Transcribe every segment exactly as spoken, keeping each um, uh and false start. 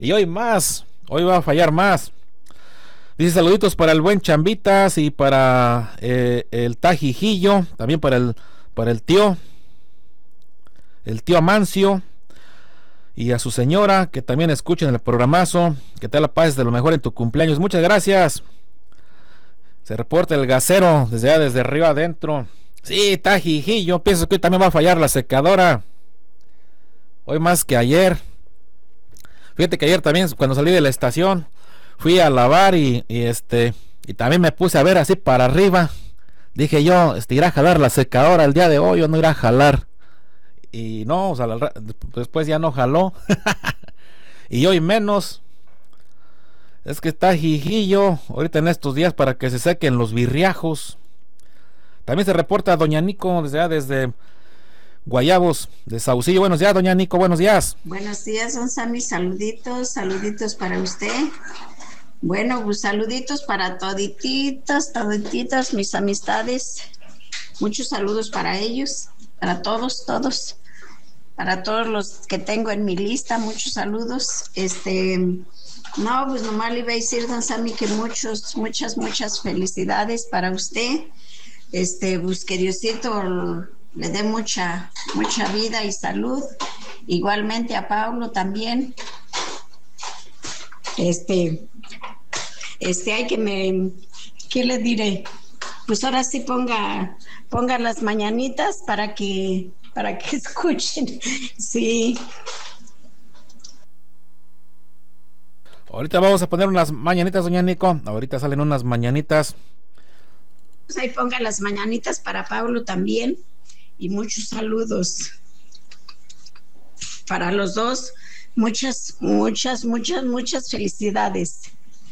Y hoy más, hoy va a fallar más. Dice saluditos para el buen Chambitas y para eh, el Tajijillo, también para el, para el tío, el tío Amancio y a su señora que también escuchen el programazo. Que te la pases de lo mejor en tu cumpleaños. Muchas gracias. Se reporta el gasero desde allá, desde arriba adentro. Sí, Tajijillo, yo pienso que hoy también va a fallar la secadora. Hoy más que ayer. Fíjate que ayer también cuando salí de la estación fui a lavar y, y este y también me puse a ver así para arriba. Dije yo, este irá a jalar la secadora el día de hoy o no irá a jalar. Y no, o sea, la, después ya no jaló. Y hoy menos. Es que está jijillo ahorita en estos días para que se sequen los birriajos. También se reporta doña Nico desde desde Guayabos de Saucillo. Buenos días, doña Nico, buenos días. Buenos días, don Sammy, saluditos, saluditos para usted. Bueno, pues saluditos para todititos, todititos, mis amistades. Muchos saludos para ellos, para todos, todos. Para todos los que tengo en mi lista, muchos saludos. Este, no, pues nomás le iba a decir, don Sammy, que muchos, muchas, muchas felicidades para usted. Este, pues que Diosito le dé mucha, mucha vida y salud. Igualmente a Pablo también. Este, este, hay que me, ¿qué le diré? Pues ahora sí ponga, ponga las mañanitas para que, para que escuchen. Sí. Ahorita vamos a poner unas mañanitas, doña Nico. Ahorita salen unas mañanitas. Pues ahí ponga las mañanitas para Pablo también. Y muchos saludos para los dos. Muchas, muchas, muchas, muchas felicidades.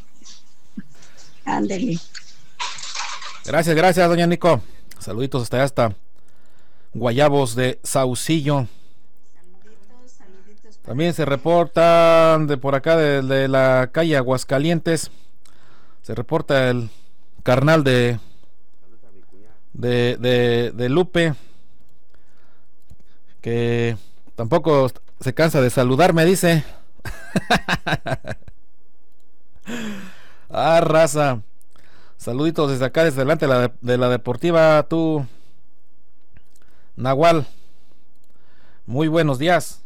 Ándele. Gracias, gracias, doña Nico. Saluditos hasta allá, hasta Guayabos de Saucillo. Saluditos, saluditos. También se reportan de por acá, de, de la calle Aguascalientes. Se reporta el carnal de, de, de, de Lupe, que tampoco se cansa de saludarme, dice. Ah, raza. Saluditos desde acá, desde delante de la, de la deportiva, tú, Nahual. Muy buenos días.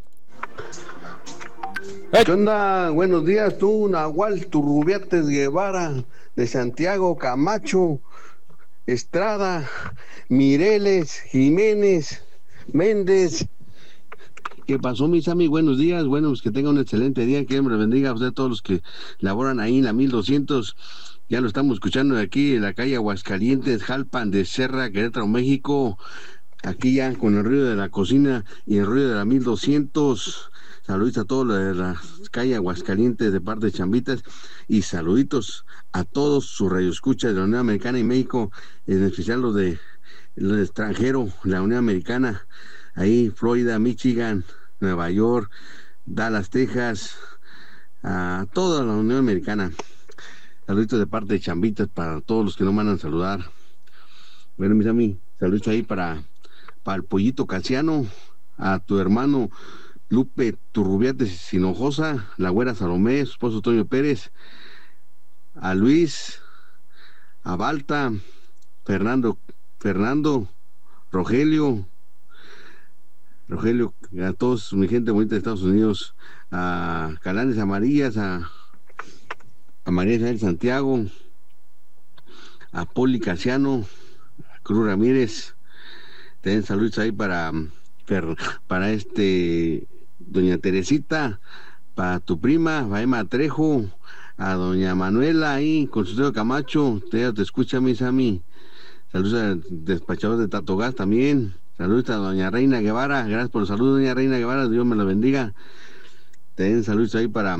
¡Hey! ¿Qué onda? Buenos días, tú, Nahual Turrubiates Guevara, de Santiago Camacho, Estrada, Mireles, Jiménez, Méndez. ¿Qué pasó, mis amigos? Buenos días, bueno, pues que tengan un excelente día, que Dios me bendiga a ustedes, todos los que laboran ahí en la mil doscientos. Ya lo estamos escuchando de aquí en la calle Aguascalientes, Jalpan de Serra, Querétaro, México. Aquí ya con el ruido de la cocina y el ruido de la mil doscientos. Saluditos a todos los de la calle Aguascalientes de parte de Chambitas. Y saluditos a todos sus radioescuchas de la Unión Americana y México, en especial los de los de extranjero, la Unión Americana. Ahí, Florida, Michigan, Nueva York, Dallas, Texas, a toda la Unión Americana. Saluditos de parte de Chambitas para todos los que no mandan saludar. Bueno, mis amigos, saluditos ahí para, para el Pollito Casiano, a tu hermano Lupe Turrubiates Hinojosa, la güera Salomé, su esposo Toño Pérez, a Luis, a Balta, Fernando, Fernando, Rogelio, Rogelio, a todos mi gente bonita de Estados Unidos, a Calanes Amarillas, a, a María Isabel Santiago, a Poli Casiano, a Cruz Ramírez. Ten saludos ahí para, para este doña Teresita, para tu prima, Faema Trejo, a doña Manuela ahí, con su tío Camacho, te, te escucha, mis amigos. Saludos al despachador de Tatogás también. Saludos a doña Reina Guevara, gracias por el saludo, doña Reina Guevara, Dios me la bendiga. Ten saludos ahí para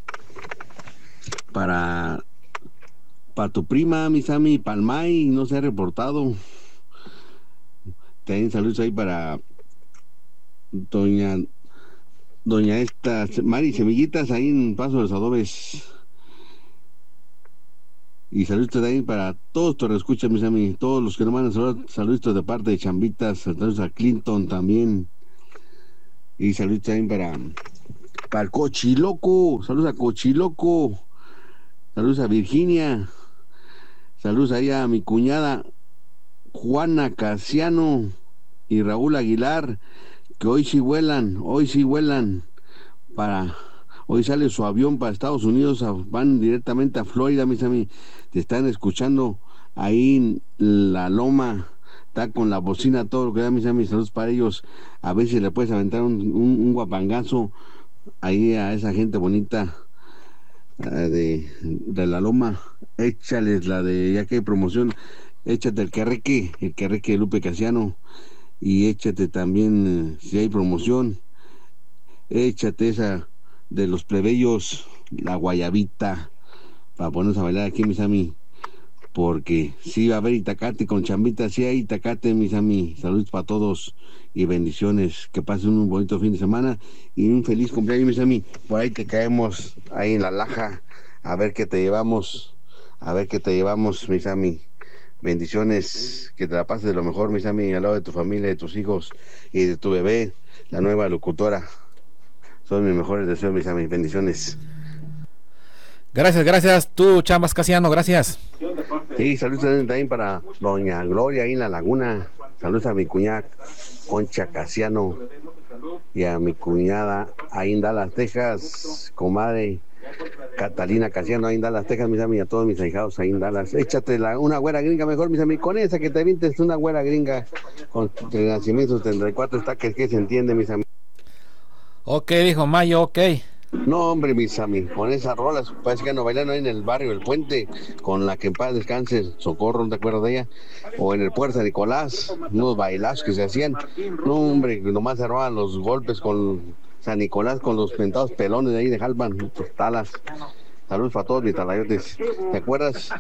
para para tu prima, mis amigos, Palmay, no se ha reportado. Ten saludos ahí para doña doña esta Mari Semillitas ahí en Paso de los Adobes. Y saludos también para todos los que escuchan, mis amigos, todos los que no mandan saludos, saludos de parte de Chambitas, saludos a Clinton también. Y saludos también para para el Cochiloco, saludos a Cochiloco, saludos a Virginia, saludos ahí a mi cuñada Juana Casiano y Raúl Aguilar, que hoy sí vuelan, hoy sí vuelan para, hoy sale su avión para Estados Unidos, a, van directamente a Florida, mis amigos, te están escuchando ahí en la loma, está con la bocina, todo lo que da, mis amigos, saludos para ellos, a ver si le puedes aventar un, un, un guapangazo ahí a esa gente bonita de, de la loma, échales la de, ya que hay promoción, échate el Carreque, el Carreque de Lupe Casiano, y échate también, si hay promoción, échate esa de los plebeyos, la guayabita, para ponernos a bailar aquí, mis amigos, porque sí va a haber Itacate con chambita, sí hay Itacate, mis amigos, saludos para todos y bendiciones, que pasen un bonito fin de semana y un feliz cumpleaños, mis amigos, por ahí te caemos, ahí en la laja, a ver qué te llevamos, a ver qué te llevamos, mis amigos. Bendiciones, que te la pases de lo mejor, mis amigos, al lado de tu familia, de tus hijos y de tu bebé, la nueva locutora. Son mis mejores deseos, mis amigos. Bendiciones. Gracias, gracias. Tú, Chambas Casiano, gracias. Sí, saludos también para doña Gloria ahí en la laguna. Saludos a mi cuñada Concha Casiano y a mi cuñada ahí en Dallas, Texas, comadre Catalina Casiano, ahí en Dallas, Texas, mis amigos, a todos mis ahijados ahí en Dallas. Échate la, una güera gringa mejor, mis amigos, con esa que te vientes una güera gringa con renacimiento setenta y cuatro está que, que se entiende, mis amigos. Ok, dijo Mayo, ok. No, hombre, mis amigos, con esas rolas, parece que no bailan ahí en el barrio El Puente, con la que en paz descanse, Socorro, ¿no te acuerdas de ella? O en el Puerto Nicolás, unos bailazos que se hacían. No, hombre, nomás se roban los golpes con San Nicolás, con los pentados pelones de ahí de Jalpan, tus talas. Saludos para todos mis talayotes. ¿Te acuerdas?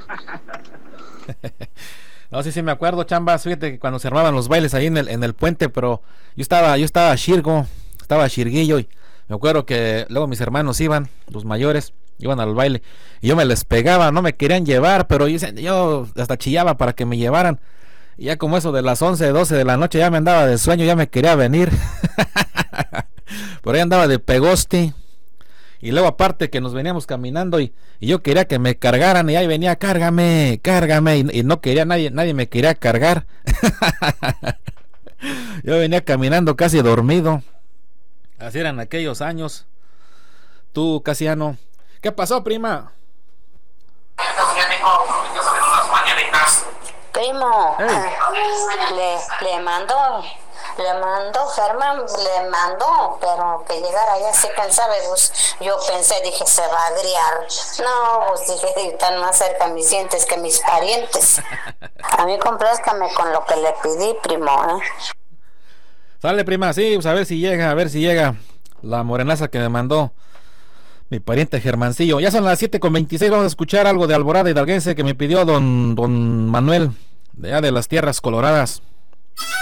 No, sí, sí me acuerdo, Chambas, fíjate que cuando se armaban los bailes ahí en el, en el puente, pero yo estaba, yo estaba shirgo, estaba shirguillo y me acuerdo que luego mis hermanos iban, los mayores, iban al baile y yo me les pegaba, no me querían llevar, pero yo, yo hasta chillaba para que me llevaran. Y ya como eso de las once, doce de la noche ya me andaba de sueño, ya me quería venir. Por ahí andaba de pegoste. Y luego aparte que nos veníamos caminando y, y yo quería que me cargaran y ahí venía, cárgame, cárgame, y, y no quería nadie, nadie me quería cargar. Yo venía caminando casi dormido. Así eran aquellos años. Tú, Casiano. ¿Qué pasó, prima? Primo, Hey. le, le mandó, le mandó, Germán le mandó, pero que llegara ya se cansaba, pues yo pensé, dije, se va a agriar. No, pues dije, están más cerca mis dientes que mis parientes. A mí complázcame con lo que le pedí, primo, ¿eh? Sale, prima, sí, pues a ver si llega, a ver si llega la morenaza que me mandó mi pariente Germancillo. Ya son las siete con veintiséis, vamos a escuchar algo de Alborada Hidalguense que me pidió don, don Manuel, de allá de las Tierras Coloradas.